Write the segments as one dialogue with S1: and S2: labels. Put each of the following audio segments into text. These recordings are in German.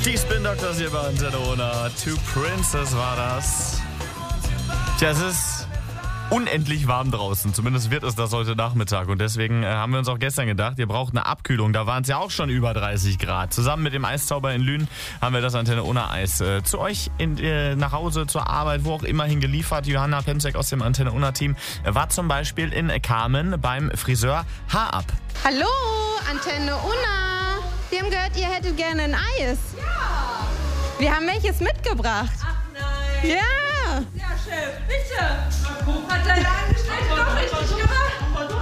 S1: Die Spin Doctors hier bei Antenne Ona. Two Princess war das. Tja, es ist unendlich warm draußen. Zumindest wird es das heute Nachmittag. Und deswegen haben wir uns auch gestern gedacht, ihr braucht eine Abkühlung. Da waren es ja auch schon über 30 Grad. Zusammen mit dem Eiszauber in Lünen haben wir das Antenne Ona Eis zu euch nach Hause, zur Arbeit, wo auch immerhin geliefert. Johanna Pemsek aus dem Antenne Ona Team war zum Beispiel in Kamen beim Friseur Haar ab.
S2: Hallo, Antenne Una. Wir haben gehört, ihr hättet gerne ein Eis.
S3: Ja.
S2: Wir haben welches mitgebracht.
S3: Ach nein.
S2: Ja.
S3: Ja, Chef, bitte. Hat deine Angestellte doch richtig gemacht?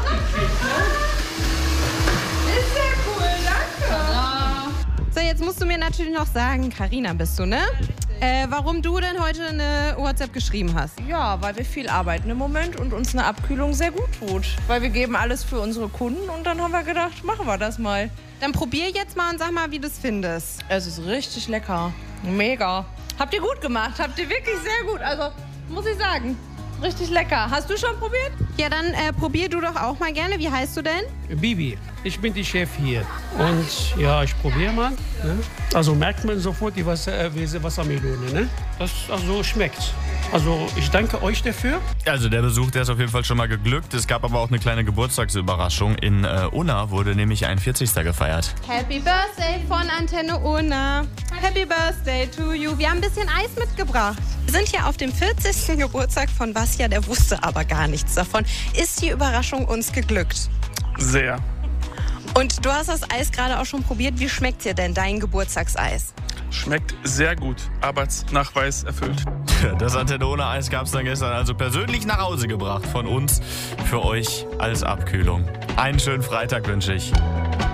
S3: Ist sehr cool, danke.
S2: So, jetzt musst du mir natürlich noch sagen, Carina bist du, ne? Warum du denn heute eine WhatsApp geschrieben hast?
S3: Ja, weil wir viel arbeiten im Moment und uns eine Abkühlung sehr gut tut. Weil wir geben alles für unsere Kunden und dann haben wir gedacht, machen wir das mal.
S2: Dann probier jetzt mal und sag mal, wie du es findest.
S3: Es ist richtig lecker. Mega. Habt ihr gut gemacht. Habt ihr wirklich sehr gut. Also, muss ich sagen. Richtig lecker. Hast du schon probiert?
S2: Ja, dann probier du doch auch mal gerne. Wie heißt du denn?
S4: Bibi, ich bin die Chef hier. Und ja, ich probiere mal. Ne? Also merkt man sofort die Wassermelone. Ne? Das also schmeckt. Also ich danke euch dafür.
S1: Also der Besuch, der ist auf jeden Fall schon mal geglückt. Es gab aber auch eine kleine Geburtstagsüberraschung. In Unna wurde nämlich ein 40. gefeiert.
S2: Happy Birthday von Antenne Unna. Happy Birthday to you. Wir haben ein bisschen Eis mitgebracht. Wir sind hier auf dem 40. Geburtstag von Vasja, der wusste aber gar nichts davon. Ist die Überraschung uns geglückt?
S5: Sehr.
S2: Und du hast das Eis gerade auch schon probiert. Wie schmeckt dir denn dein Geburtstagseis?
S5: Schmeckt sehr gut. Arbeitsnachweis erfüllt.
S1: Das Antenne Ona Eis gab es dann gestern also persönlich nach Hause gebracht von uns für euch als Abkühlung. Einen schönen Freitag wünsche ich.